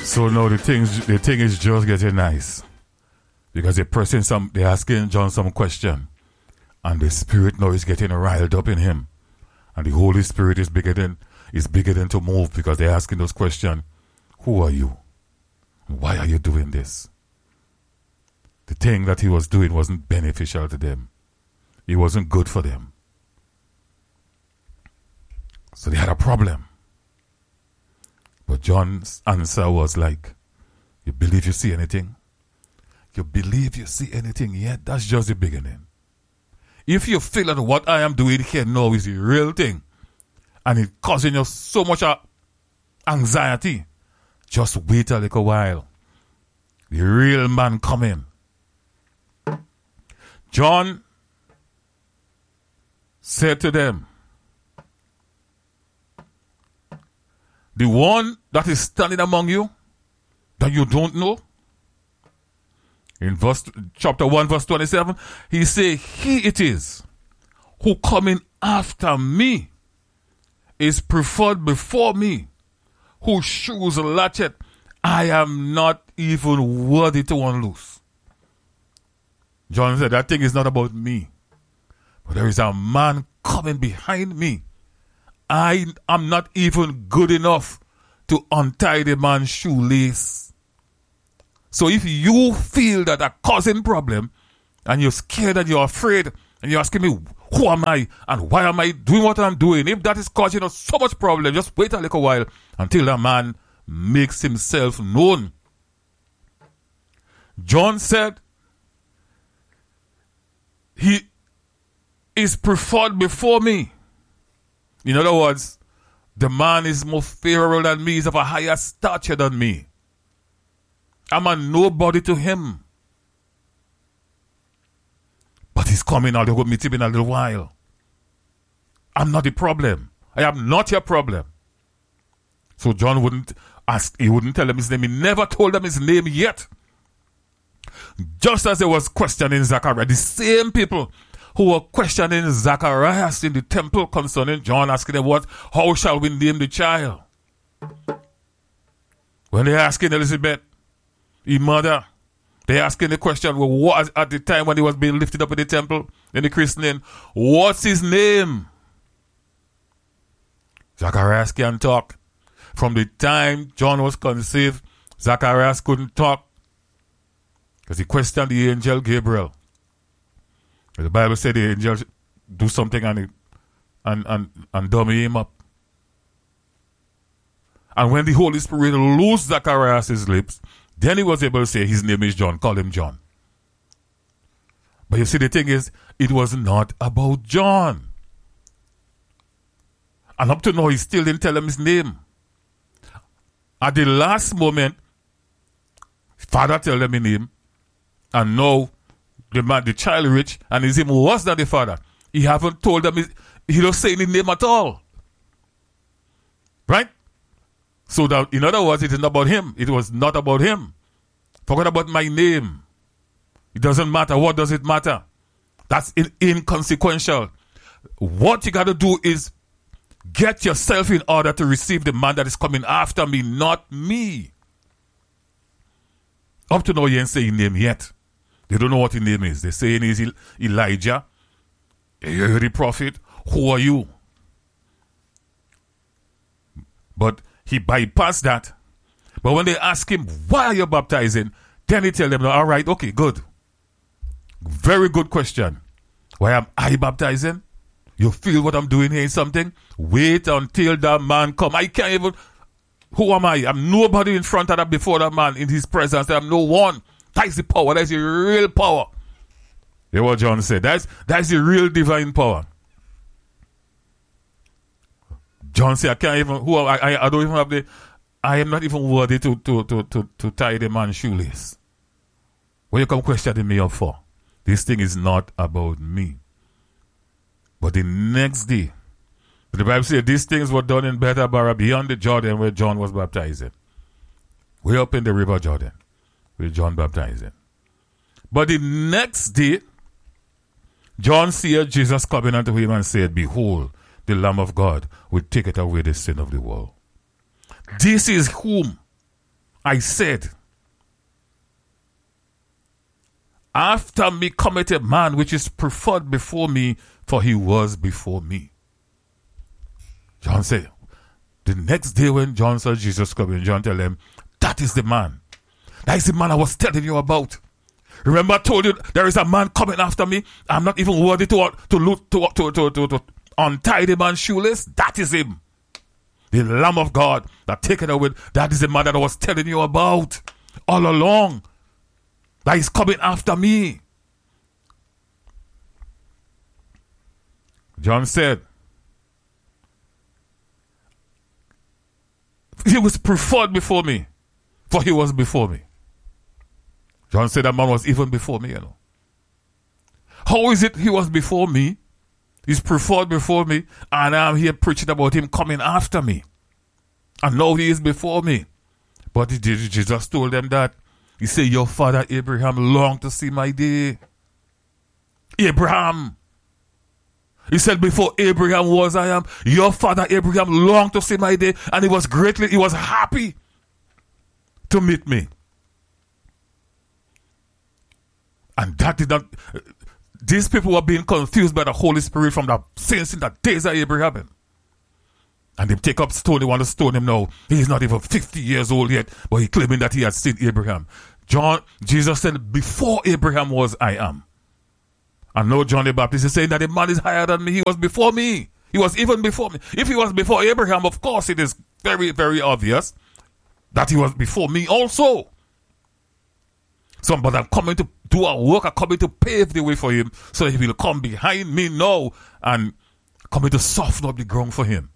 So now the thing is just getting nice. Because they're asking John some question. And the Spirit now is getting riled up in him. And the Holy Spirit is beginning to move because they're asking those questions. Who are you? Why are you doing this? The thing that he was doing wasn't beneficial to them. It wasn't good for them. So they had a problem. But John's answer was like, you believe you see anything? You believe you see anything yet? That's just the beginning. If you feel that what I am doing here now is the real thing, and it's causing you so much anxiety, just wait a little while. The real man coming. John said to them, the one that is standing among you that you don't know, in chapter 1 verse 27, he said, he it is who coming after me is preferred before me, whose shoes latchet I am not even worthy to unloose. John said, that thing is not about me, but there is a man coming behind me. I am not even good enough to untie the man's shoelace. So if you feel that a causing problem, and you're scared and you're afraid, and you're asking me, who am I and why am I doing what I'm doing? If that is causing us so much problem, just wait a little while until that man makes himself known. John said, he is preferred before me. In other words, the man is more favorable than me, is of a higher stature than me. I'm a nobody to him. But he's coming out. They will meet him in a little while. I'm not the problem. I am not your problem. So John wouldn't tell them his name. He never told them his name yet. Just as they was questioning Zachariah, the same people who were questioning Zacharias in the temple concerning John, asking them, how shall we name the child? When they're asking Elizabeth, his mother, they're asking the question, what at the time when he was being lifted up in the temple, in the christening, what's his name? Zacharias can't talk. From the time John was conceived, Zacharias couldn't talk because he questioned the angel Gabriel. The Bible said the angel do something and dummy him up. And when the Holy Spirit loosed Zacharias' lips, then he was able to say his name is John, call him John. But you see, the thing is, it was not about John. And up to now, he still didn't tell him his name. At the last moment, father tell them his name, and now the child rich, and his name was not the father. He haven't told them, he don't say his name at all. Right? So that, in other words, it is not about him. It was not about him. Forget about my name. It doesn't matter. What does it matter? That's inconsequential. What you got to do is get yourself in order to receive the man that is coming after me, not me. Up to now, he ain't saying his name yet. They don't know what his name is. They're saying he's Elijah. You're the prophet. Who are you? But he bypassed that. But when they ask him, why are you baptizing? Then he tell them, all right, okay, good. Very good question. Why am I baptizing? You feel what I'm doing here is something? Wait until that man come. I can't even... Who am I? I'm nobody in front of that before that man in his presence. I'm no one. That's the power. That's the real power. Hear what John said. That's the real divine power. John said, I can't even... I don't even have the... I am not even worthy to tie the man's shoelace. What you come questioning me up for? This thing is not about me. But the next day, the Bible says these things were done in Bethabara beyond the Jordan where John was baptizing. Way up in the river Jordan where John baptizing. But the next day, John saw Jesus coming unto him and said, behold, the Lamb of God will take it away the sin of the world. This is whom I said, after me cometh a man which is preferred before me, for he was before me. John said, the next day when John saw Jesus coming, John tell him, that is the man. That is the man I was telling you about. Remember I told you there is a man coming after me. I'm not even worthy to untie the man's shoelace. That is him. The Lamb of God that taken away. That is the man that I was telling you about all along. That is coming after me. John said, he was preferred before me, for he was before me. John said that man was even before me, How is it he was before me? He's preferred before me, and I'm here preaching about him coming after me. And now he is before me. But Jesus told them that. He said, your father Abraham longed to see my day. Abraham. He said, before Abraham was, I am. Your father Abraham longed to see my day, and he was happy to meet me. And that did not, these people were being confused by the Holy Spirit from the saints in the days of Abraham. And they take up stone, they want to stone him now. He's not even 50 years old yet, but he claiming that he had seen Abraham. Jesus said, before Abraham was, I am. And now John the Baptist is saying that the man is higher than me. He was before me. He was even before me. If he was before Abraham, of course it is very, very obvious that he was before me also. But I'm coming to do a work, I'm coming to pave the way for him, so he will come behind me now and coming to soften up the ground for him.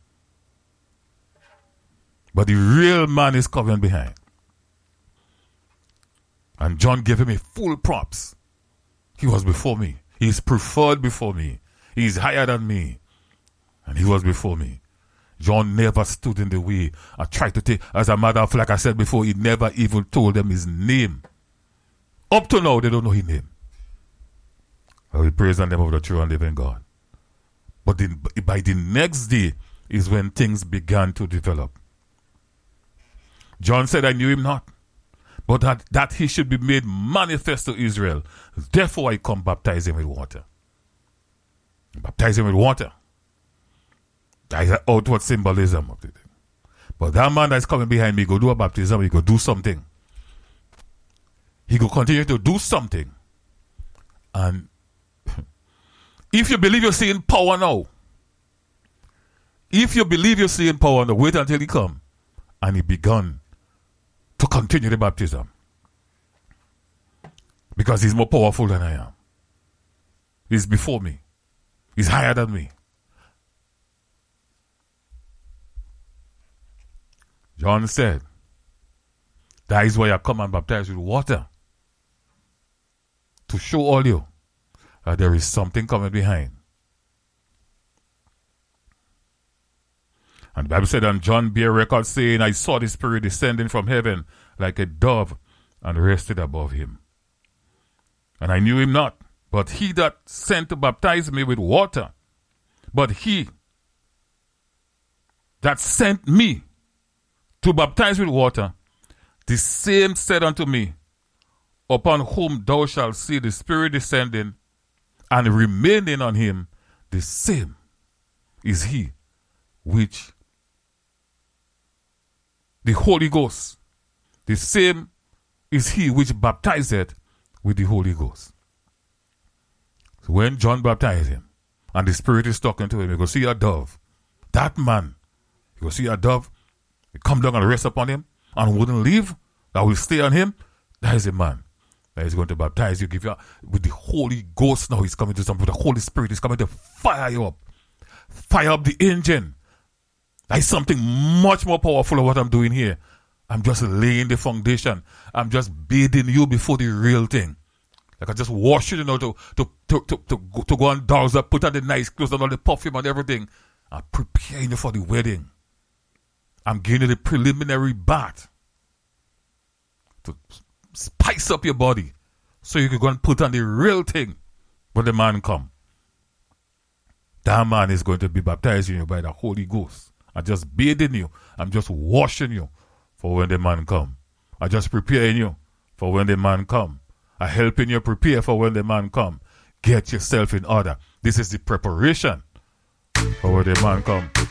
But the real man is coming behind. And John gave him a full props. He was before me. He is preferred before me. He is higher than me. And he was before me. John never stood in the way and tried to take, as a matter of fact, like I said before, he never even told them his name. Up to now, they don't know his name. We praise the name of the true and living God. But by the next day is when things began to develop. John said, I knew him not, but that he should be made manifest to Israel. Therefore I come baptize him with water. Baptize him with water. That is an outward symbolism of the thing. But that man that's coming behind me, go do a baptism, he go do something. He will continue to do something. And if you believe you're seeing power now, wait until he come and he begun to continue the baptism. Because he's more powerful than I am. He's before me. He's higher than me. John said, that is why I come and baptize with water. To show all you that there is something coming behind. And the Bible said, and John bare record saying, I saw the Spirit descending from heaven like a dove and rested above him. And I knew him not, but he that sent to baptize me with water. But he that sent me to baptize with water, the same said unto me, upon whom thou shalt see the Spirit descending and remaining on him, the same is he which the Holy Ghost, the same is he which baptizeth with the Holy Ghost. So when John baptized him and the Spirit is talking to him, you go see a dove. That man, you go see a dove, it come down and rest upon him and wouldn't leave, that will stay on him. That is a man that is going to baptize you, give you with the Holy Ghost. Now he's coming to something. The Holy Spirit is coming to fire you up. Fire up the engine. That is something much more powerful than what I'm doing here. I'm just laying the foundation. I'm just bathing you before the real thing. Like I just wash you, to go and douse up, put on the nice clothes and all the perfume and everything. I'm preparing you for the wedding. I'm giving you the preliminary bath to spice up your body so you can go and put on the real thing when the man come. That man is going to be baptizing you by the Holy Ghost. I'm just bathing you. I'm just washing you for when the man come. I just preparing you for when the man come. I helping you prepare for when the man come. Get yourself in order. This is the preparation for when the man come.